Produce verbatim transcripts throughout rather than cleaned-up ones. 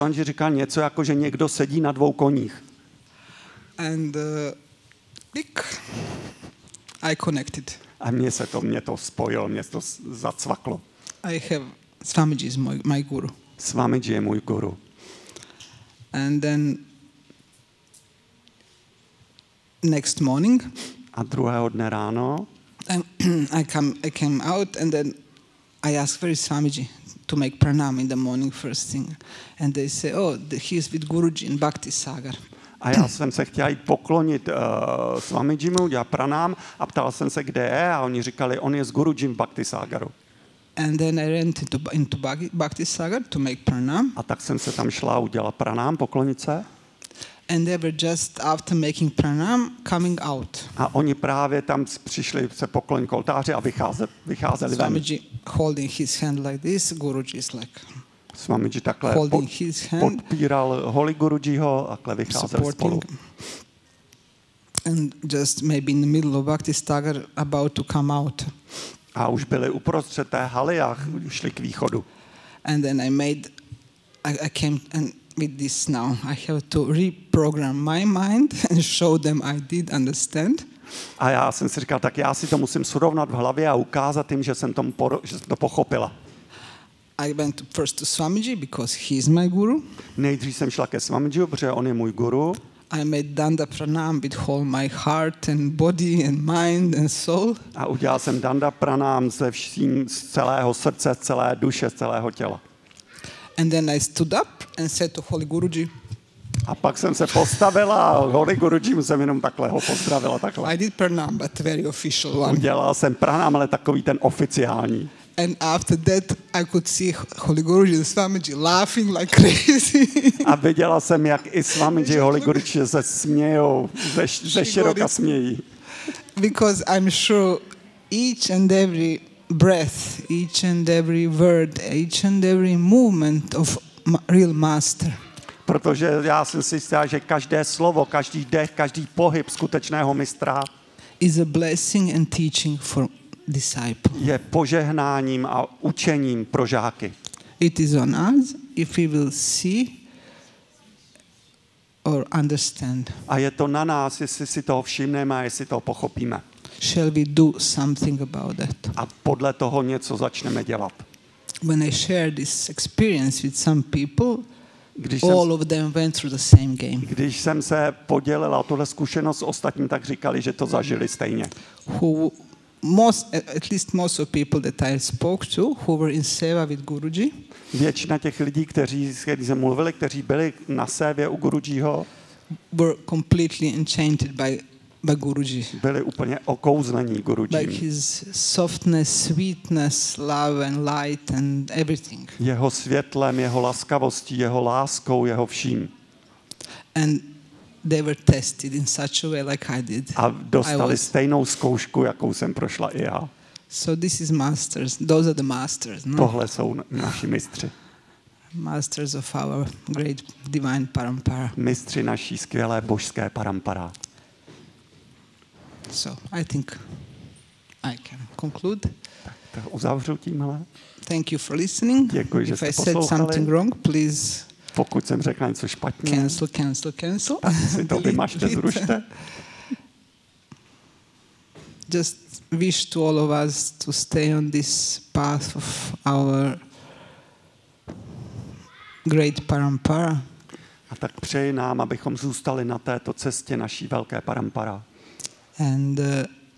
Anži říkal něco jako, že někdo sedí na dvou koních. And uh, click, I connected. A mně se to, mě to spojilo, mě to zacvaklo. I have Swamiji is my, my guru. Swamiji je můj guru. And then next morning, a druhého dne ráno, I, I come I came out and then I asked where is Swamiji to make pranam in the morning first thing, and they say, oh, the, he is with Guruji in Bhakti Sagar. A já jsem se chtěl jít poklonit uh, Swamijimu, dělat pranám a ptal jsem se, kde je, a oni říkali, on je s Gurujim v Bhakti Sagaru. And then I went into, into Bhakti Sagar to make pranam. A tak jsem se tam šla udělat pranám, poklonit se. And they were just after making pranam coming out. A oni právě tam přišli se poklonit k oltáři a vycházeli, vycházeli ven. Swamiji holding his hand like this, Guruji is like Swamiji takhle holding pod, his hand, podpíral holi Gurujiho a takhle vycházeli spolu. And just maybe in the middle of Bhakti Sagar about to come out. A už byli uprostřed té haly a šli k východu. And then I made, I, I came and with this now, I have to reprogram my mind and show them I did understand. A já jsem si říkal, tak já si to musím srovnat v hlavě a ukázat jim, že jsem, tomu poro, že jsem to pochopila. I went to first to Swamiji because he is my guru. Nejdřív jsem šla ke Swamijiu, protože on je můj guru. I made Danda Pranam with whole my heart and body and mind and soul. A udělal jsem Danda Pranam ze vším, z celého srdce, z celé duše, z celého těla. And then I stood up and said to Holy Guruji. A pak jsem se postavila a Holy Guruji jsem jenom takhle ho pozdravila takhle. I did Pranam, but very official one. Udělal jsem pranám, ale takový ten oficiální. And after that, I could see Holy Guruji and Swamiji laughing like crazy. A viděla jsem, jak i Swamiji Holy Guruji se smějou, ze, ze široka smějí. Because I'm sure each and every breath, each and every word, each and every movement of real master. Protože já jsem si jistá, že každé slovo, každý dech, každý pohyb skutečného mistra is a blessing and teaching for disciple. Je požehnáním a učením pro žáky. It is on us if we will see or understand. A je to na nás, jestli si toho všimneme a jestli toho pochopíme. Shall we do something about that? A podle toho něco začneme dělat. When I shared this experience with some people, Když all jsem, of them went through the same game. Když jsem se podělila o tuhle zkušenost s ostatním, tak říkali, že to zažili stejně. Who most, at least most of people that I spoke to, who were in seva with Guruji, Většina těch lidí, kteří, kteří jsme mluvili, kteří byli na sévě u Gurujiho, were completely enchanted by by Guruji. Byli úplně okouzlení By Gurujím. his softness, sweetness, love and light and everything. Jeho světlem, jeho laskavostí, jeho láskou, jeho vším. And they were tested in such a way like I did. A I dostali was. stejnou zkoušku, jakou jsem prošla i já. So this is masters. Those are the masters. No? Tohle jsou naši mistři. Masters of our great divine parampara. Mistři naší skvělé božské parampara. So I think I can conclude. Tak, tak uzavřu tímhle. Thank you for listening. Děkuji, že If jste I said poslouchali. something wrong, please Pokud jsem řekl něco špatně, cancel, cancel, cancel. tak si to vymažte, zrušte. Just wish to all of us to stay on this path of our great parampara. A tak přeji nám, abychom zůstali na této cestě naší velké parampara. And uh,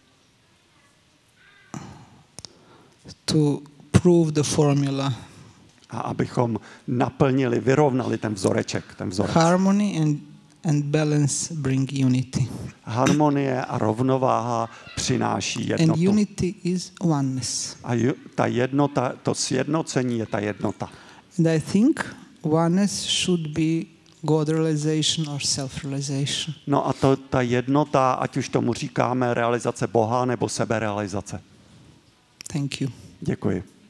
to prove the formula. A abychom naplnili, vyrovnali ten vzoreček, ten vzorec. Harmony and, and balance bring unity. Harmonie a rovnováha přináší And jednotu. unity is oneness. A ju, ta jednota, to sjednocení je ta jednota. And I think oneness should be God realization or self-realization. No a to, ta jednota, ať už tomu říkáme realizace Boha nebo seberealizace. Thank you. Děkuji.